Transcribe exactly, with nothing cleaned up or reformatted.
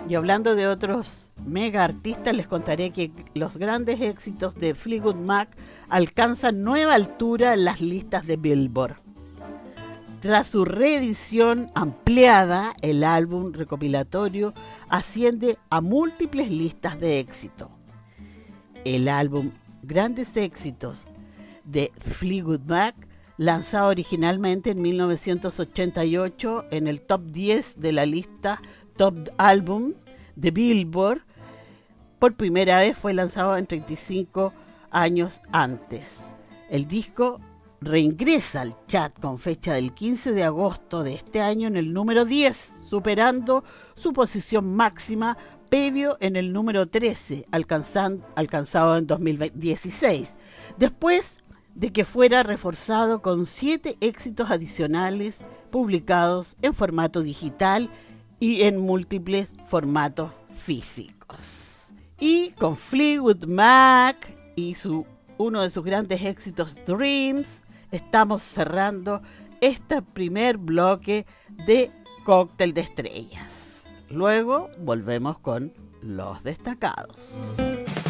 Y hablando de otros mega artistas, les contaré que los grandes éxitos de Fleetwood Mac alcanzan nueva altura en las listas de Billboard. Tras su reedición ampliada, el álbum recopilatorio asciende a múltiples listas de éxito. El álbum Grandes Éxitos de Fleetwood Mac, lanzado originalmente en mil novecientos ochenta y ocho en el top diez de la lista Top Album de Billboard, por primera vez fue lanzado en treinta y cinco años antes. El disco reingresa al chart con fecha del quince de agosto de este año en el número diez, superando su posición máxima previo en el número trece, alcanzan, alcanzado en dos mil dieciséis, después de que fuera reforzado con siete éxitos adicionales publicados en formato digital y en múltiples formatos físicos. Y con Fleetwood Mac y su, uno de sus grandes éxitos, Dreams, estamos cerrando este primer bloque de Cóctel de Estrellas. Luego volvemos con los destacados.